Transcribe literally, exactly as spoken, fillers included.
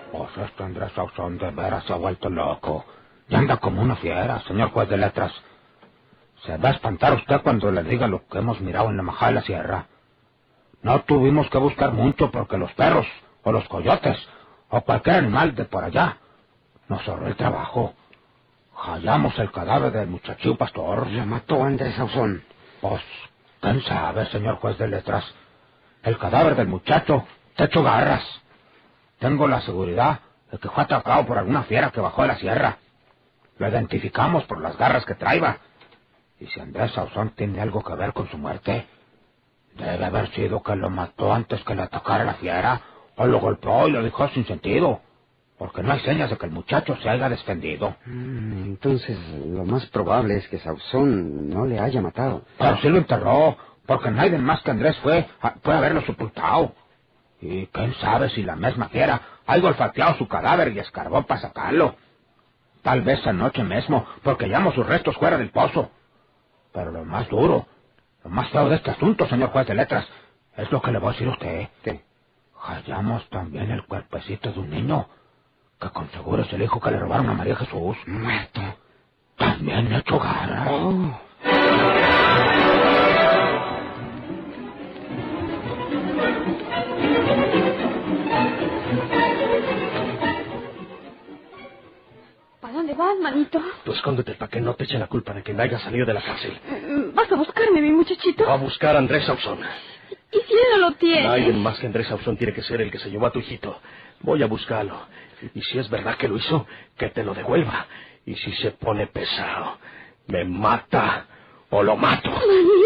Pues este Andrés Sauzón de veras se ha vuelto loco. Y anda como una fiera, señor juez de letras. Se va a espantar usted cuando le diga lo que hemos mirado en la majada de la sierra. No tuvimos que buscar mucho porque los perros, o los coyotes, o cualquier animal de por allá, nos ahorró el trabajo. Hallamos el cadáver del muchachillo pastor. ¿Le mató Andrés Sauzón? Pues, ¿quién sabe, señor juez de letras? El cadáver del muchacho te echó garras. Tengo la seguridad de que fue atacado por alguna fiera que bajó de la sierra. Lo identificamos por las garras que traía. Y si Andrés Sauzón tiene algo que ver con su muerte, debe haber sido que lo mató antes que le atacara la fiera, o lo golpeó y lo dejó sin sentido, porque no hay señas de que el muchacho se haya defendido. Mm, entonces, lo más probable es que Sauzón no le haya matado. Pero sí lo enterró, porque nadie más que Andrés fue a, fue a haberlo sepultado. Y quién sabe si la misma fiera haya olfateado su cadáver y escarbó para sacarlo. Tal vez anoche mismo, porque hallamos sus restos fuera del pozo. Pero lo más duro, lo más feo de este asunto, señor juez de letras, es lo que le voy a decir a usted. ¿Qué? Hallamos también el cuerpecito de un niño, que con seguro es el hijo que le robaron a María Jesús. Muerto. También hecho garras. Oh. ¿Para dónde vas, manito? Tú escóndete para que no te echen la culpa de que me haya salido de la cárcel. ¿Vas a buscarme, mi muchachito? Va a buscar a Andrés Sauzón. ¿Y si él no lo tiene? Nadie más que Andrés Sauzón tiene que ser el que se llevó a tu hijito. Voy a buscarlo. Y si es verdad que lo hizo, que te lo devuelva. Y si se pone pesado, me mata o lo mato. Manito.